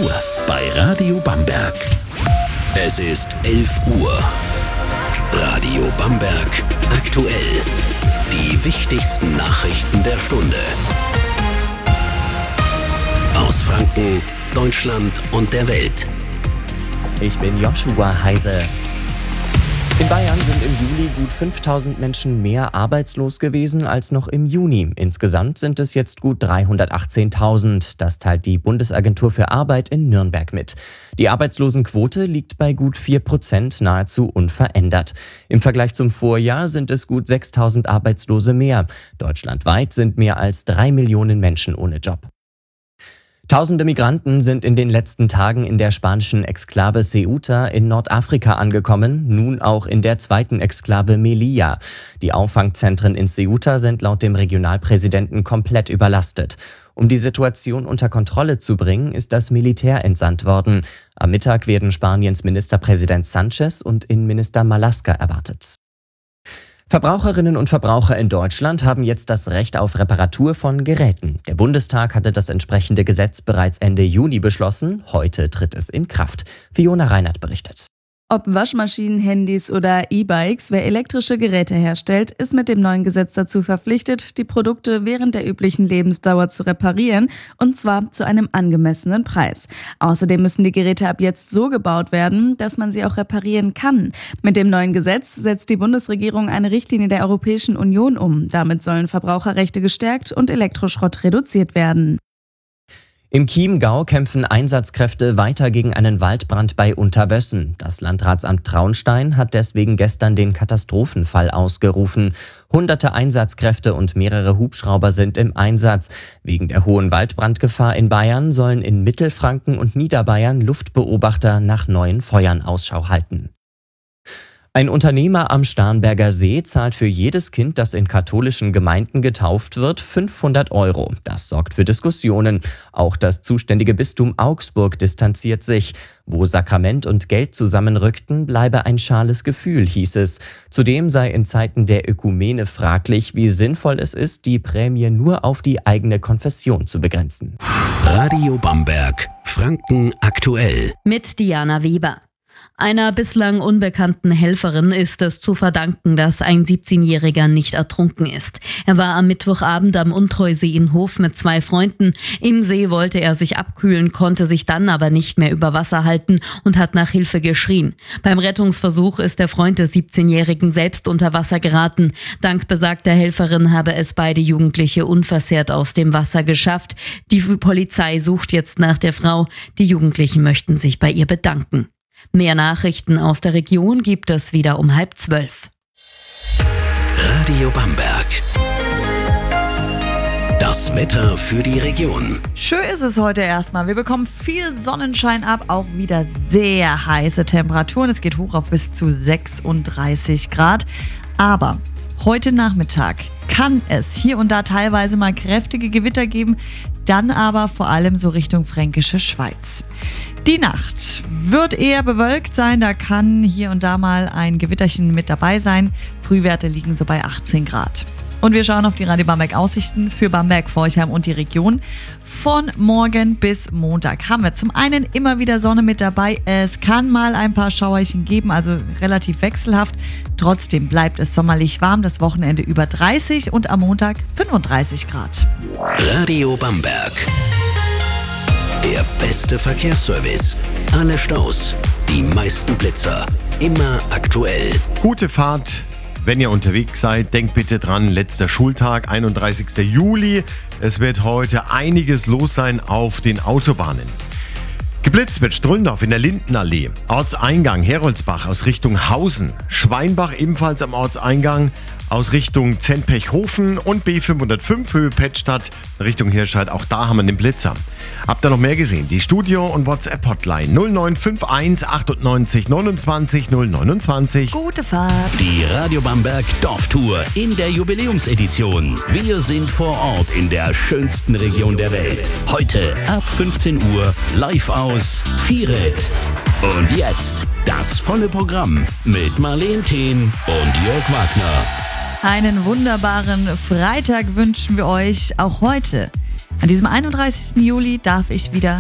Kultur bei Radio Bamberg. Es ist 11 Uhr. Radio Bamberg aktuell. Die wichtigsten Nachrichten der Stunde. Aus Franken, Deutschland und der Welt. Ich bin Joshua Heise. In Bayern sind im Juli gut 5.000 Menschen mehr arbeitslos gewesen als noch im Juni. Insgesamt sind es jetzt gut 318.000. Das teilt die Bundesagentur für Arbeit in Nürnberg mit. Die Arbeitslosenquote liegt bei gut 4%, nahezu unverändert. Im Vergleich zum Vorjahr sind es gut 6.000 Arbeitslose mehr. Deutschlandweit sind mehr als 3 Millionen Menschen ohne Job. Tausende Migranten sind in den letzten Tagen in der spanischen Exklave Ceuta in Nordafrika angekommen, nun auch in der zweiten Exklave Melilla. Die Auffangzentren in Ceuta sind laut dem Regionalpräsidenten komplett überlastet. Um die Situation unter Kontrolle zu bringen, ist das Militär entsandt worden. Am Mittag werden Spaniens Ministerpräsident Sánchez und Innenminister Marlaska erwartet. Verbraucherinnen und Verbraucher in Deutschland haben jetzt das Recht auf Reparatur von Geräten. Der Bundestag hatte das entsprechende Gesetz bereits Ende Juni beschlossen. Heute tritt es in Kraft. Fiona Reinert berichtet. Ob Waschmaschinen, Handys oder E-Bikes, wer elektrische Geräte herstellt, ist mit dem neuen Gesetz dazu verpflichtet, die Produkte während der üblichen Lebensdauer zu reparieren, und zwar zu einem angemessenen Preis. Außerdem müssen die Geräte ab jetzt so gebaut werden, dass man sie auch reparieren kann. Mit dem neuen Gesetz setzt die Bundesregierung eine Richtlinie der Europäischen Union um. Damit sollen Verbraucherrechte gestärkt und Elektroschrott reduziert werden. Im Chiemgau kämpfen Einsatzkräfte weiter gegen einen Waldbrand bei Unterwössen. Das Landratsamt Traunstein hat deswegen gestern den Katastrophenfall ausgerufen. Hunderte Einsatzkräfte und mehrere Hubschrauber sind im Einsatz. Wegen der hohen Waldbrandgefahr in Bayern sollen in Mittelfranken und Niederbayern Luftbeobachter nach neuen Feuern Ausschau halten. Ein Unternehmer am Starnberger See zahlt für jedes Kind, das in katholischen Gemeinden getauft wird, 500 €. Das sorgt für Diskussionen. Auch das zuständige Bistum Augsburg distanziert sich. Wo Sakrament und Geld zusammenrückten, bleibe ein schales Gefühl, hieß es. Zudem sei in Zeiten der Ökumene fraglich, wie sinnvoll es ist, die Prämie nur auf die eigene Konfession zu begrenzen. Radio Bamberg, Franken aktuell. Mit Diana Weber. Einer bislang unbekannten Helferin ist es zu verdanken, dass ein 17-Jähriger nicht ertrunken ist. Er war am Mittwochabend am Untreusee in Hof mit 2 Freunden. Im See wollte er sich abkühlen, konnte sich dann aber nicht mehr über Wasser halten und hat nach Hilfe geschrien. Beim Rettungsversuch ist der Freund des 17-Jährigen selbst unter Wasser geraten. Dank besagter Helferin habe es beide Jugendliche unversehrt aus dem Wasser geschafft. Die Polizei sucht jetzt nach der Frau. Die Jugendlichen möchten sich bei ihr bedanken. Mehr Nachrichten aus der Region gibt es wieder um 11:30. Radio Bamberg. Das Wetter für die Region. Schön ist es heute erstmal. Wir bekommen viel Sonnenschein ab, auch wieder sehr heiße Temperaturen. Es geht hoch auf bis zu 36 Grad. Aber heute Nachmittag kann es hier und da teilweise mal kräftige Gewitter geben, dann aber vor allem so Richtung Fränkische Schweiz. Die Nacht wird eher bewölkt sein, da kann hier und da mal ein Gewitterchen mit dabei sein. Frühwerte liegen so bei 18 Grad. Und wir schauen auf die Radio Bamberg Aussichten für Bamberg, Forchheim und die Region. Von morgen bis Montag haben wir zum einen immer wieder Sonne mit dabei. Es kann mal ein paar Schauerchen geben, also relativ wechselhaft. Trotzdem bleibt es sommerlich warm, das Wochenende über 30 und am Montag 35 Grad. Radio Bamberg. Der beste Verkehrsservice. Alle Staus, die meisten Blitzer. Immer aktuell. Gute Fahrt. Wenn ihr unterwegs seid, denkt bitte dran, letzter Schultag, 31. Juli. Es wird heute einiges los sein auf den Autobahnen. Geblitzt wird Stründorf in der Lindenallee, Ortseingang Heroldsbach aus Richtung Hausen, Schweinbach ebenfalls am Ortseingang aus Richtung Zentpechhofen und B505 Höhe Pettstadt Richtung Hirscheid. Auch da haben wir den Blitzer. Habt ihr noch mehr gesehen? Die Studio- und WhatsApp-Hotline 0951 98 29 029. Gute Fahrt. Die Radio Bamberg Dorftour in der Jubiläumsedition. Wir sind vor Ort in der schönsten Region der Welt. Heute ab 15 Uhr live aus Vieret. Und jetzt das volle Programm mit Marleen Thien und Jörg Wagner. Einen wunderbaren Freitag wünschen wir euch auch heute. An diesem 31. Juli darf ich wieder